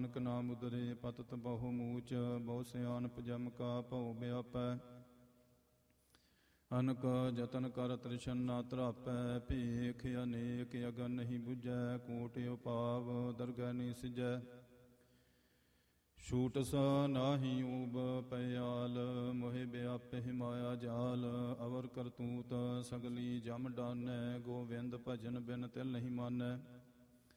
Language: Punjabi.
ਨਾਨਕ ਨਾਮ ਉਦਰੇ ਪਤਿਤ ਬਹੁ ਮੂਚ, ਬਹੁ ਸਿਆਣਪ ਜਮ ਕਾ ਭਉ ਵਿਆਪੈ। ਅਨਕ ਜਤਨ ਕਰ ਤ੍ਰਿਸ਼ਨ ਨਾ ਤਰਾਪੈ, ਭੀਖ ਅਨੇਕ ਅਗਨ ਨਹੀਂ ਬੁਝੈ, ਕੋਟ ਉਪਾਵ ਦਰਗਹਿ ਨਹੀਂ ਸਿਜੈ। ਛੂਟ ਸਾ ਨਾਹੀ ਊਬ ਪਿਆਲ, ਮੋਹਿ ਵਿਆਪਹਿ ਮਾਇਆ ਜਾਲ। ਅਵਰ ਕਰਤੂਤ ਸਗਲੀ ਜਮ ਡਾਨੈ, ਗੋਵਿੰਦ ਭਜਨ ਬਿਨ ਤਿਲ ਨਹੀਂ ਮਾਨੈ।